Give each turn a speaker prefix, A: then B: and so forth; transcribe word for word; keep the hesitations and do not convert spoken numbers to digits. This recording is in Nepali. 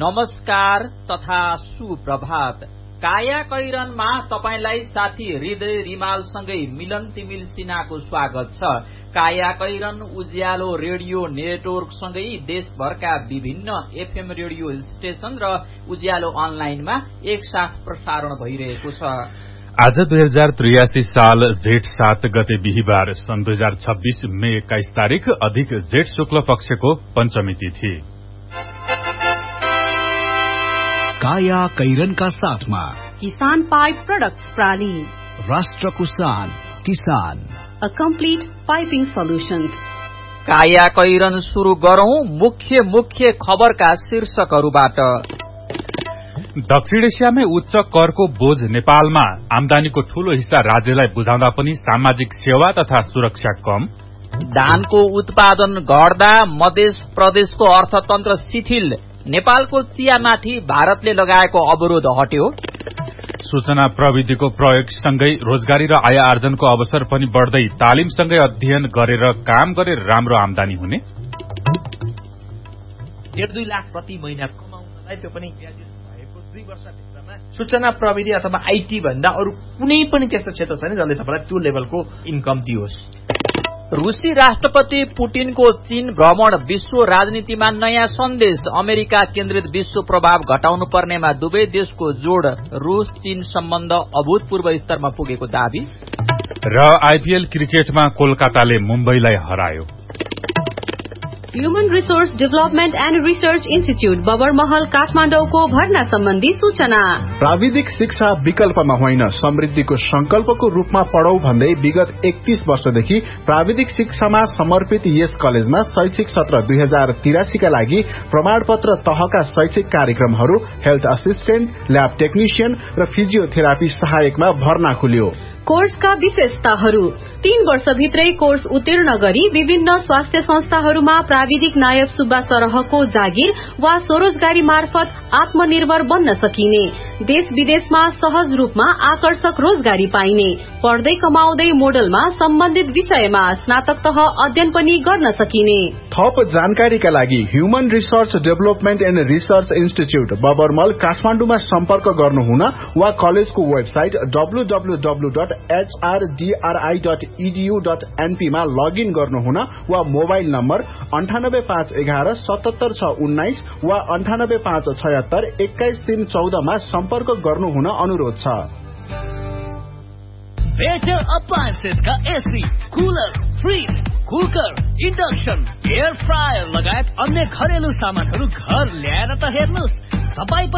A: नमस्कार तथा सुप्रभात। काया कैरनमा तपाईलाई साथी हृदय रिमालसँगै मिलन तिमिल सिन्हाको स्वागत छ। काया कैरन उज्यालो रेडियो नेटवर्कसँगै देशभरका विभिन्न एफएम रेडियो स्टेशन र उज्यालो अनलाइनमा एकसाथ प्रसारण भइरहेको छ।
B: आज दुई हजार त्रियासी साल जेठ सात गते बिहिबार सन् दुई हजार छब्बीस मे एक्काइस तारीक अधिक जेठ शुक्ल पक्षको पञ्चमी तिथि।
C: काया कैरनका साथमा
D: किसान पाइप प्रोडक्ट्स प्राली,
C: राष्ट्रको शान किसान,
D: अ कम्प्लिट पाइपिङ सोल्युशन्स।
A: काया कैरन सुरु गरौं मुख्य मुख्य खबरका शीर्षकहरूबाट।
B: दक्षिण एसियामै उच्च करको बोझ नेपालमा, आमदानीको ठूलो हिस्सा राज्यलाई बुझाउँदा पनि सामाजिक सेवा तथा सुरक्षा कम।
A: धानको उत्पादन घट्दा मध्य प्रदेशको अर्थतन्त्र शिथिल, नेपालको चियामाथि भारतले लगाएको अवरोध हट्यो।
B: सूचना प्रविधिको प्रयोगसँगै रोजगारी र आय आर्जनको अवसर पनि बढ्दै, तालिमसँगै अध्ययन गरेर काम गरेर राम्रो आमदानी हुने।
E: डेढ दुई लाख प्रति महिना कमाउनलाई त्यो पनि ग्रेजुएट भएको दुई वर्षभित्रमा सूचना प्रविधि अथवा आईटी भन्दा अरू कुनै पनि त्यस्तो क्षेत्र छैन जसले तपाईलाई त्यो लेभलको इन्कम दियोस्।
A: रूसी राष्ट्रपति पुटिनको चीन भ्रमण विश्व राजनीतिमा नयाँ सन्देश। अमेरिका केन्द्रित विश्व प्रभाव घटाउनु पर्नेमा दुवै देशको जोड। रूस चीन सम्बन्ध अभूतपूर्व स्तरमा पुगेको दावी।
B: र आईपीएल क्रिकेटमा कोलकाताले मुम्बईलाई हरायो।
D: Human resource development and research institute Babarmahal काठमाडौँको भर्ना सम्बन्धी सूचना।
F: प्राविधिक शिक्षा विकल्पमा होइन, समृद्धिको संकल्पको रूपमा पढौं भन्दै विगत एकतीस वर्षदेखि प्राविधिक शिक्षामा समर्पित यस कलेजमा शैक्षिक सत्र दुई हजार तिरासीका लागि प्रमाणपत्र तहका शैक्षिक कार्यक्रमहरू हेल्थ असिस्टेन्ट, ल्याब टेक्निशियन र फिजियोथेरापी सहायकमा भर्ना खुल्यो।
D: कोर्सका विशेषताहरू: तीन वर्षभित्रै कोर्स उत्तीर्ण गरी विभिन्न स्वास्थ्य संस्थाहरूमा प्राविधिक नायब सुब्बा सरहको जागिर वा स्वरोजगारी मार्फत आत्मनिर्भर बन्न सकिने, देश विदेशमा सहज रूपमा आकर्षक रोजगारी पाइने, पढ्दै कमाउँदै मोडलमा सम्बन्धित विषयमा स्नातक तह अध्ययन पनि गर्न सकिने।
F: थप जानकारीका लागि human resource development and research institute बबरमल काठमाडौँमा सम्पर्क गर्नुहुन वा कलेजको website W W W dot एचआरडीआरआई dot edu dot NP मा लगइन गर्नुहुन वा मोबाइल नम्बर अन्ठानब्बे पाँच एघार सतहत्तर छ उन्नाइस वा अन्ठानब्बे पाँच छयत्तर एक्काइस तीन चौधमा सम्पर्क गर्नुहुन अनुरोध छ।
G: बेटर अप्लायन्सेस का AC, cooler, fridge, cooker, induction, air fryer लगायत अन्य घरेलु सामानहरू घर ल्याएर त हेर्नुस्। तपाई